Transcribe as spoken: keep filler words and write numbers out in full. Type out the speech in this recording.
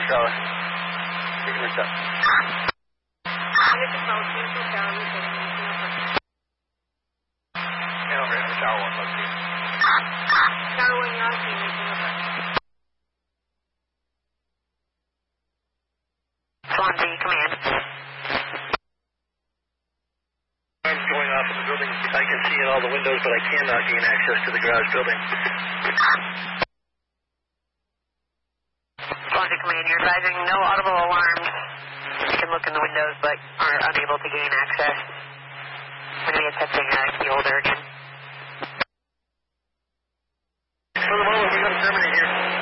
Tower. Taking this up. And over here, Tower one, let's see. Tower one, you're on scene, making over. Swansea, command. Alarms going off in the building. I can see in all the windows, but I cannot gain access to the garage building. Swansea, command, you're advising no audible alarms. You can look in the windows, but are unable to gain access. We're going to be attempting uh, key holder again. For the moment, we got a terminate here.